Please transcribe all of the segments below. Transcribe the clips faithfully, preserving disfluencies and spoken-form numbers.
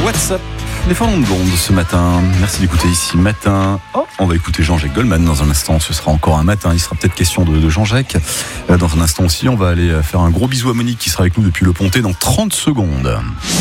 WhatsApp, les Fernandes Blondes ce matin. Merci d'écouter ici matin. Oh, on va écouter Jean-Jacques Goldman dans un instant. Ce sera encore un matin. Il sera peut-être question de, de Jean-Jacques. Dans un instant aussi, on va aller faire un gros bisou à Monique qui sera avec nous depuis le Pontet dans trente secondes.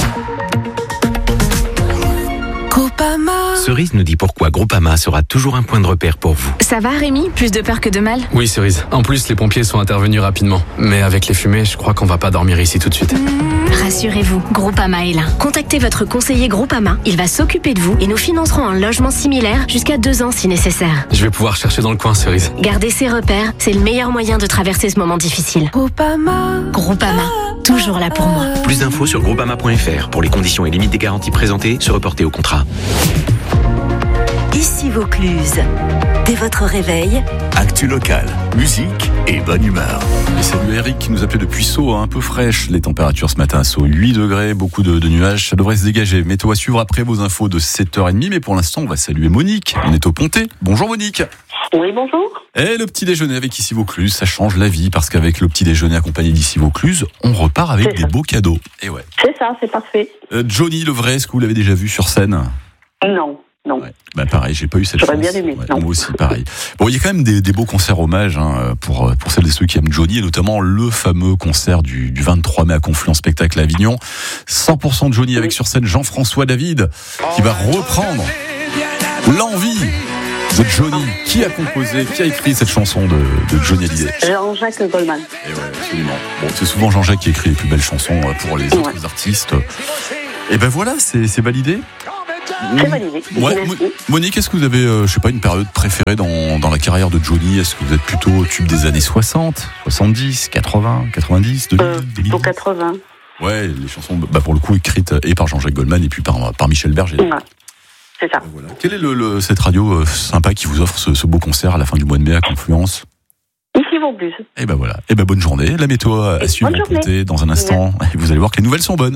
Groupama. Cerise nous dit pourquoi Groupama sera toujours un point de repère pour vous. Ça va Rémi ? Plus de peur que de mal ? Oui Cerise, en plus les pompiers sont intervenus rapidement. Mais avec les fumées, je crois qu'on va pas dormir ici tout de suite. Mmh, rassurez-vous, Groupama est là. Contactez votre conseiller Groupama, il va s'occuper de vous et nous financerons un logement similaire jusqu'à deux ans si nécessaire. Je vais pouvoir chercher dans le coin Cerise. Gardez ses repères, c'est le meilleur moyen de traverser ce moment difficile. Groupama. Groupama, toujours là pour moi. Plus d'infos sur groupama point f r. Pour les conditions et limites des garanties présentées, se reporter au contrat. Ici Vaucluse. Dès votre réveil, actu locale, musique et bonne humeur. Et salut Eric qui nous appelait depuis Sceaux, hein, un peu fraîche les températures ce matin à Sceaux, huit degrés, beaucoup de, de nuages, ça devrait se dégager. Météo à suivre après vos infos de sept heures trente, mais pour l'instant on va saluer Monique, on est au Pontet. Bonjour Monique. Oui, bonjour. Et le petit déjeuner avec Ici Vaucluse, ça change la vie parce qu'avec le petit déjeuner accompagné d'Ici Vaucluse, on repart avec c'est des ça. beaux cadeaux. Et ouais. C'est ça, c'est parfait. Euh, Johnny le vrai, est-ce que vous l'avez déjà vu sur scène ? Non, non. Ouais. Bah pareil, j'ai pas eu cette J'aurais chance. bien aimé, Ouais, non. moi aussi, pareil. Bon, il y a quand même des, des beaux concerts hommages hein, pour pour celles et ceux qui aiment Johnny, et notamment le fameux concert du, du vingt-trois mai à Confluence Spectacle à Avignon. cent pour cent de Johnny avec sur scène Jean-François David qui va reprendre l'envie de Johnny. Qui a composé, qui a écrit cette chanson de, de Johnny Hallyday ? Jean-Jacques Goldman. Et ouais, absolument. Bon, c'est souvent Jean-Jacques qui écrit les plus belles chansons pour les autres Ouais. artistes. Et ben voilà, c'est, c'est validé. C'est validé. Ouais, Merci. Mo- Monique, est-ce que vous avez, euh, je sais pas, une période préférée dans, dans la carrière de Johnny ? Est-ce que vous êtes plutôt au tube des années soixante, soixante-dix, quatre-vingts, quatre-vingt-dix, deux mille, Euh, deux mille plutôt dix ? quatre-vingts. Ouais, les chansons, bah, pour le coup, écrites et par Jean-Jacques Goldman et puis par, par Michel Berger. Ouais. C'est ça. Voilà. Quelle est le, le- cette radio euh, sympa qui vous offre ce, ce beau concert à la fin du mois de mai à Confluence ? Ici Vaucluse. Et ben voilà. Et ben bonne journée. La météo à Et suivre bonne au journée. Pontet dans un instant. Et vous allez voir que les nouvelles sont bonnes.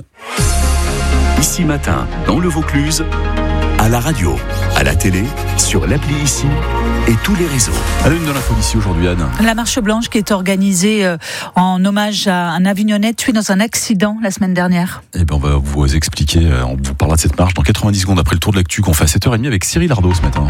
Ici matin, dans le Vaucluse, à la radio, à la télé, sur l'appli Ici et tous les réseaux. À l'une de l'info d'ici aujourd'hui, Anne. La marche blanche qui est organisée euh, en hommage à un Avignonnais tué dans un accident la semaine dernière. Eh ben on va vous expliquer, euh, on vous parlera de cette marche dans quatre-vingt-dix secondes après le tour de l'actu qu'on fait à sept heures trente avec Cyril Ardo ce matin.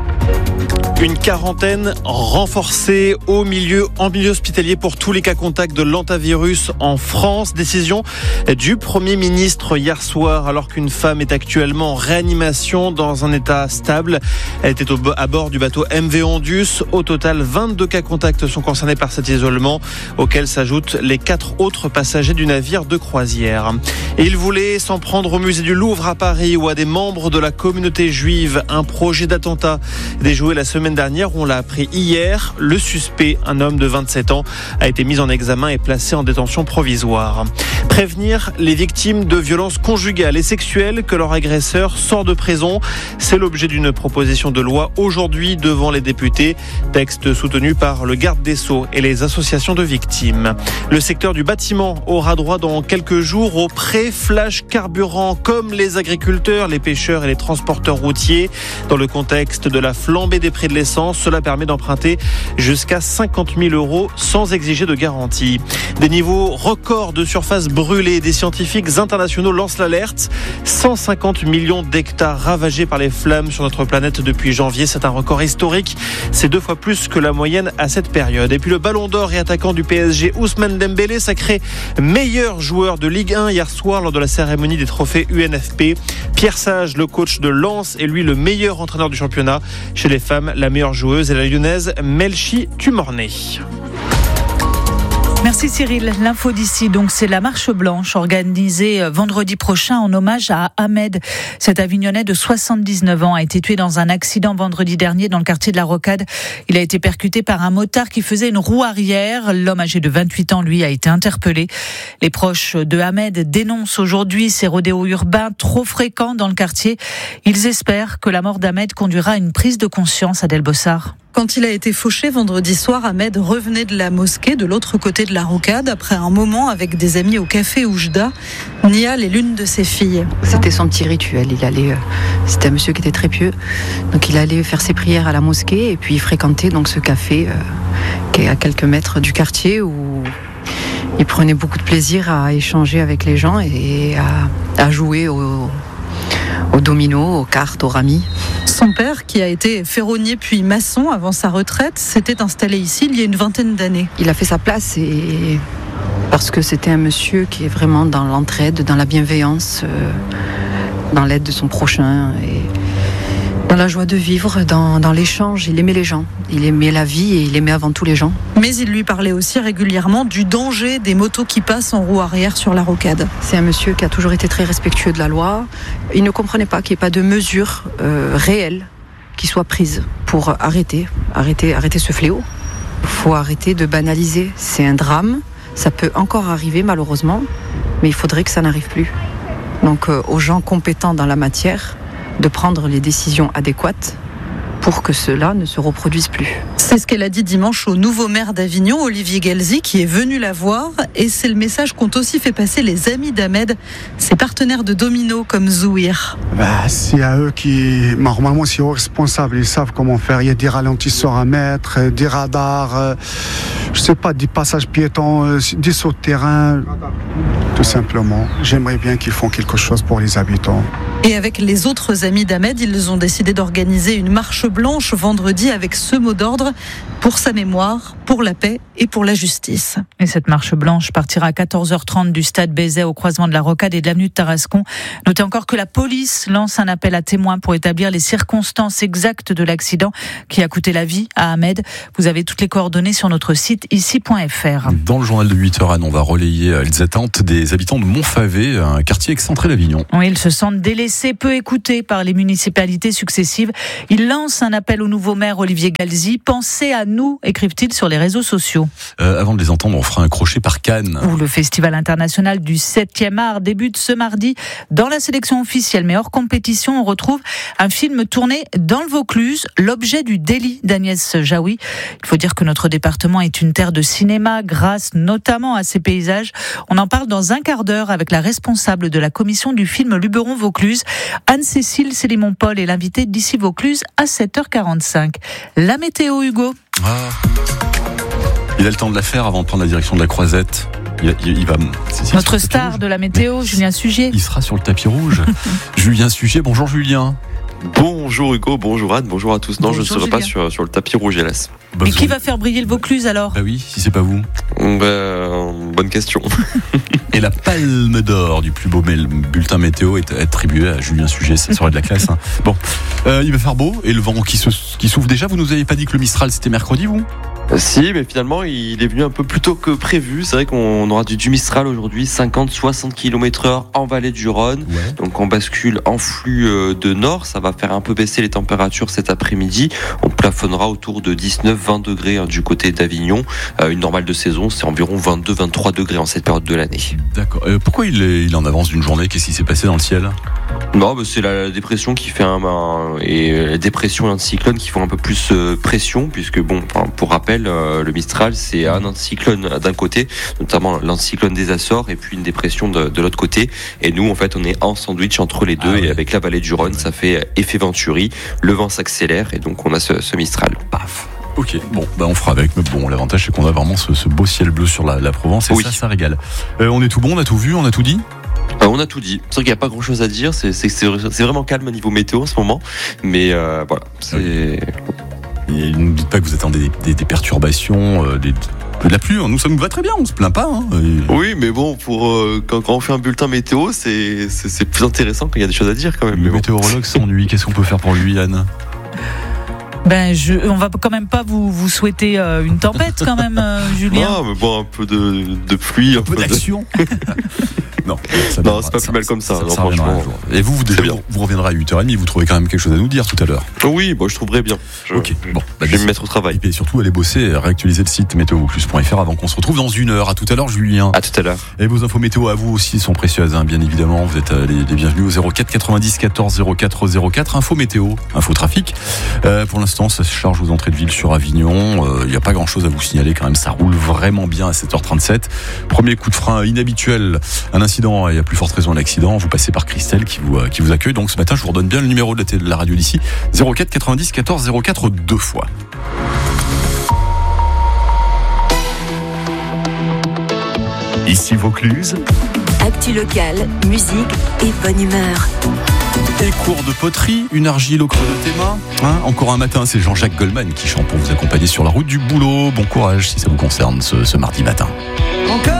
Une quarantaine renforcée au milieu, en milieu hospitalier pour tous les cas contacts de l'hantavirus en France. Décision du Premier ministre hier soir alors qu'une femme est actuellement en réanimation dans un état stable. Elle était au, à bord du bateau M V Ondus. Au total, vingt-deux cas contacts sont concernés par cet isolement auquel s'ajoutent les quatre autres passagers du navire de croisière. Et il voulait s'en prendre au musée du Louvre à Paris ou à des membres de la communauté juive. Un projet d'attentat déjoué la semaine dernière, on l'a appris hier. Le suspect, un homme de vingt-sept ans, a été mis en examen et placé en détention provisoire. Prévenir les victimes de violences conjugales et sexuelles que leur agresseur sort de prison. C'est l'objet d'une proposition de loi aujourd'hui devant les députés. Texte soutenu par le garde des Sceaux et les associations de victimes. Le secteur du bâtiment aura droit dans quelques jours au prêt flash carburant comme les agriculteurs, les pêcheurs et les transporteurs routiers. Dans le contexte de la flambée des prix de l'essence, cela permet d'emprunter jusqu'à cinquante mille euros sans exiger de garantie. Des niveaux records de surface brûlée. Des scientifiques internationaux lancent l'alerte. cent cinquante millions d'hectares ravagés par les flammes sur notre planète depuis janvier. C'est un record historique. C'est deux fois plus que la moyenne à cette période. Et puis le ballon d'or et attaquant du P S G, Ousmane Dembélé, sacré meilleur joueur de Ligue un hier soir lors de la cérémonie des trophées U N F P. Pierre Sage, le coach de Lens, est lui le meilleur entraîneur du championnat. Chez les femmes, la meilleure joueuse est la lyonnaise Melchi Tumorné. Merci Cyril. L'info d'ici, donc, c'est la marche blanche organisée vendredi prochain en hommage à Ahmed. Cet Avignonnais de soixante-dix-neuf ans a été tué dans un accident vendredi dernier dans le quartier de la Rocade. Il a été percuté par un motard qui faisait une roue arrière. L'homme âgé de vingt-huit ans, lui, a été interpellé. Les proches de Ahmed dénoncent aujourd'hui ces rodéos urbains trop fréquents dans le quartier. Ils espèrent que la mort d'Ahmed conduira à une prise de conscience à Delbossard. Quand il a été fauché vendredi soir, Ahmed revenait de la mosquée de l'autre côté de la Rocade après un moment avec des amis au café Oujda. Nial est l'une de ses filles. C'était son petit rituel. Il allait, euh, c'était un monsieur qui était très pieux, donc il allait faire ses prières à la mosquée et puis il fréquentait donc ce café euh, qui est à quelques mètres du quartier où il prenait beaucoup de plaisir à échanger avec les gens et à, à jouer au au domino, aux cartes, aux ramis. Son père, qui a été ferronnier puis maçon avant sa retraite, s'était installé ici il y a une vingtaine d'années. Il a fait sa place et parce que c'était un monsieur qui est vraiment dans l'entraide, dans la bienveillance, euh, dans l'aide de son prochain et dans la joie de vivre, dans, dans l'échange. Il aimait les gens, il aimait la vie et il aimait avant tout les gens. Mais il lui parlait aussi régulièrement du danger des motos qui passent en roue arrière sur la rocade. C'est un monsieur qui a toujours été très respectueux de la loi. Il ne comprenait pas qu'il n'y ait pas de mesures euh, réelles qui soient prises pour arrêter, arrêter, arrêter ce fléau. Il faut arrêter de banaliser. C'est un drame, ça peut encore arriver malheureusement, mais il faudrait que ça n'arrive plus. Donc euh, aux gens compétents dans la matière, de prendre les décisions adéquates pour que cela ne se reproduise plus. C'est ce qu'elle a dit dimanche au nouveau maire d'Avignon, Olivier Galzi, qui est venu la voir. Et c'est le message qu'ont aussi fait passer les amis d'Ahmed, ses partenaires de domino comme Zouir. Bah, c'est à eux qui, normalement, c'est aux responsables. Ils savent comment faire. Il y a des ralentisseurs à mettre, des radars, euh, je sais pas, des passages piétons, euh, des sauts de terrain. Tout simplement. J'aimerais bien qu'ils font quelque chose pour les habitants. Et avec les autres amis d'Ahmed, ils ont décidé d'organiser une marche blanche vendredi avec ce mot d'ordre: pour sa mémoire, pour la paix et pour la justice. Et cette marche blanche partira à quatorze heures trente du stade Bézet au croisement de la Rocade et de l'avenue de Tarascon. Notez encore que la police lance un appel à témoins pour établir les circonstances exactes de l'accident qui a coûté la vie à Ahmed. Vous avez toutes les coordonnées sur notre site ici point f r. Dans le journal de huit heures, Anne, on va relayer les attentes des habitants de Montfavet, un quartier excentré d'Avignon. Oui, ils se sentent délaissés, peu écoutés par les municipalités successives. Ils lancent un appel au nouveau maire Olivier Galzi. Pensez à nous, écrivent-ils sur les réseaux sociaux. Euh, avant de les entendre, on fera un crochet par Cannes. Où le festival international du septième art débute ce mardi. Dans la sélection officielle, mais hors compétition, on retrouve un film tourné dans le Vaucluse, L'objet du délit d'Agnès Jaoui. Il faut dire que notre département est une terre de cinéma grâce notamment à ses paysages. On en parle dans un quart d'heure avec la responsable de la commission du film Luberon-Vaucluse, Anne-Cécile Célimon-Paul, est l'invitée d'ici Vaucluse à sept heures quarante-cinq. La météo, Hugo. Ah. Il a le temps de la faire avant de prendre la direction de la Croisette. Il, il, il va. C'est, c'est Notre star rouge. De la météo, mais Julien Sugier. Il sera sur le tapis rouge. Julien Sugier, bonjour Julien. Bonjour Hugo, bonjour Anne, bonjour à tous. Non, bonjour, je ne serai Julien. pas sur, sur le tapis rouge, hélas. Bah, Et qui avez... va faire briller le Vaucluse alors ? Bah oui, si c'est pas vous. Bah, bonne question. Et la palme d'or du plus beau bulletin météo est attribuée à Julien Sugier, ça serait de la classe. Hein. Bon, euh, il va faire beau et le vent qui, se, qui souffle déjà. Vous nous avez pas dit que le Mistral c'était mercredi, vous ? Si, mais finalement il est venu un peu plus tôt que prévu. C'est vrai qu'on aura du, du Mistral aujourd'hui, cinquante à soixante kilomètres heure en vallée du Rhône. Ouais. Donc on bascule en flux de nord. Ça va faire un peu baisser les températures cet après-midi. On plafonnera autour de dix-neuf à vingt degrés hein, du côté d'Avignon. Euh, une normale de saison, c'est environ vingt-deux à vingt-trois degrés en cette période de l'année. D'accord. Euh, pourquoi il est, il est en avance d'une journée ? Qu'est-ce qui s'est passé dans le ciel ? Non, bah c'est la, la dépression qui fait un, un et la dépression et l'anticyclone qui font un peu plus euh, pression, puisque bon, pour rappel, euh, le Mistral c'est un anticyclone d'un côté, notamment l'anticyclone des Açores, et puis une dépression de, de l'autre côté. Et nous, en fait, on est en sandwich entre les deux, ah, et ouais. Avec la vallée du Rhône, ça fait effet Venturi. Le vent s'accélère, et donc on a ce, ce Mistral. Paf. Ok, bon, bah on fera avec. Mais bon, l'avantage c'est qu'on a vraiment ce, ce beau ciel bleu sur la, la Provence, et oui. ça, ça régale. Euh, on est tout bon, on a tout vu, on a tout dit. Euh, on a tout dit. C'est vrai qu'il n'y a pas grand chose à dire. C'est, c'est, c'est, c'est vraiment calme au niveau météo en ce moment. Mais euh, voilà. C'est... Et ne dites pas que vous attendez des, des, des perturbations, euh, des, de la pluie. Nous, ça nous va très bien. On se plaint pas. Hein. Et... Oui, mais bon, pour euh, quand, quand on fait un bulletin météo, c'est, c'est, c'est plus intéressant quand il y a des choses à dire quand même. Le mais météorologue bon. s'ennuie. Qu'est-ce qu'on peut faire pour lui, Anne ? Ben, je, on va quand même pas vous, vous souhaiter euh, une tempête quand même, euh, Julien. Non, mais bon, un peu de, de pluie, un, un peu, peu d'action. De... non, ça non c'est pas ça, plus mal comme ça. ça, non, ça franchement. Et vous, vous, déjà, vous, vous reviendrez à huit heures trente. Vous trouvez quand même quelque chose à nous dire tout à l'heure. Oui, bon, je trouverai bien. Je, ok, bon, bah, je vais me mettre au travail. Et surtout, aller bosser, réactualiser le site météo vaucluse point f r avant qu'on se retrouve dans une heure. À tout à l'heure, Julien. À tout à l'heure. Et vos infos météo à vous aussi sont précieuses, hein, bien évidemment. Vous êtes les, les bienvenus au zéro quatre quatre-vingt-dix quatorze zéro quatre zéro quatre. Info météo, info trafic. Euh, pour l'instant, ça se charge aux entrée de ville sur Avignon. Il euh, n'y a pas grand chose à vous signaler quand même. Ça roule vraiment bien à sept heures trente-sept. Premier coup de frein inhabituel. Un incident, il y a plus forte raison un accident. Vous passez par Christelle qui vous, euh, qui vous accueille. Donc ce matin, je vous redonne bien le numéro de la, de la radio d'ici. zéro quatre quatre-vingt-dix quatorze zéro quatre deux fois. Ici Vaucluse. Actu locale, musique et bonne humeur. Et cours de poterie, une argile au creux de tes mains. Hein, encore un matin, c'est Jean-Jacques Goldman qui chante pour vous accompagner sur la route du boulot. Bon courage si ça vous concerne ce, ce mardi matin.